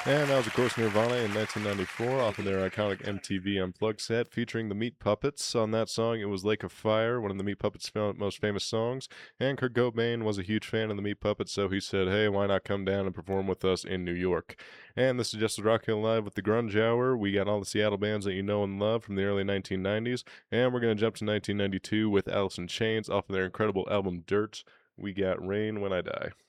And that was, of course, Nirvana in 1994 off of their iconic MTV Unplugged set featuring the Meat Puppets. On that song, it was Lake of Fire, one of the Meat Puppets' most famous songs. And Kurt Cobain was a huge fan of the Meat Puppets, so he said, hey, why not come down and perform with us in New York? And this is Just Rock Hill Live with the Grunge Hour. We got all the Seattle bands that you know and love from the early 1990s. And we're going to jump to 1992 with Alice in Chains off of their incredible album Dirt. We got Rain When I Die.